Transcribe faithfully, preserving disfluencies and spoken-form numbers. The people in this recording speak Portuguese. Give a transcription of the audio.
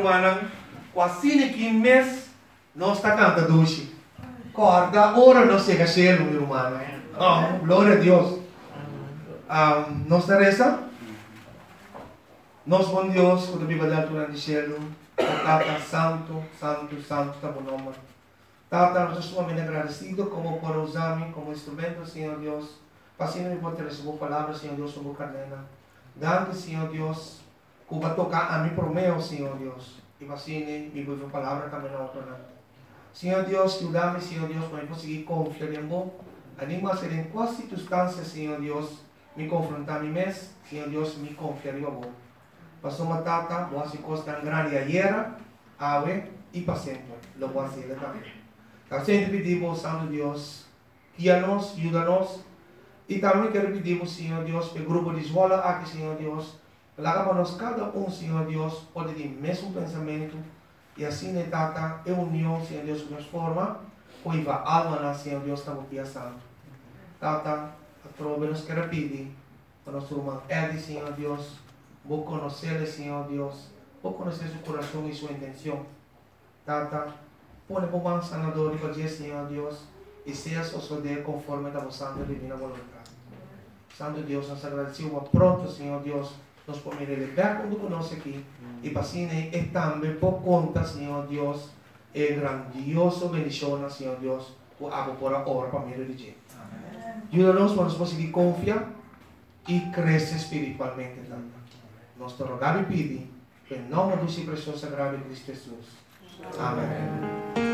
irmã, quase que mês, nós está cantando doce. Corda, ora não chega cheio, meu irmão. Oh, glória a Deus. Um, nós está reza? Nós, bom Deus, quando a Bíblia da altura de cielo, Tata, santo, santo, santo, está bom nome. Tata, nós estamos muito agradecidos como por usar-me como instrumento, Senhor Deus. Passinho me pode receber palavras, Senhor Deus, sobre o carnena. Dante, Senhor Deus, que vai tocar a mim por meu, Senhor Deus. E passinho me vai palavra também na outra. Senhor Deus, ajuda-me, Senhor Deus, para eu conseguir confiar em você. Anima a ser em quais circunstâncias, Senhor Deus, me confrontar a mim mesmo, Senhor Deus, me confiar em você. Passou uma tata, boa se costa grande ayer, ave e paciente. Lo voy a hacer também. Então, sempre pedimos, Santo Deus, guia-nos, ajuda-nos. E também quero pedir, Senhor Deus, para o grupo de escola aqui, Senhor Deus, para que nós, cada um, Senhor Deus, pode ter o mesmo pensamento. E assim, né, tata, é união, Senhor Deus, que nos forma, pois a alma, Senhor Deus, está aqui, Santo. Tata, a trova nos quer pedir, para nosso irmão Edi, Senhor Deus, vou conhecer, Senhor Deus, vou conhecer seu coração e sua intenção. Tata, põe por mão sanador e fazer, Senhor Deus, e seja suceder conforme a vossa divina vontade. Santo Deus, nós agradecemos pronto, Senhor Deus, nós podemos levar quando conosco aqui. E para assim, é também por conta, Senhor Deus, é grandioso bendição, Senhor Deus, por água por a hora para mim religião. Ajuda-nos para nós conseguir confiar e crescer espiritualmente também. Nós te rogamos e pedimos, em nome do seu precioso sagrado de Cristo Jesus. Amém.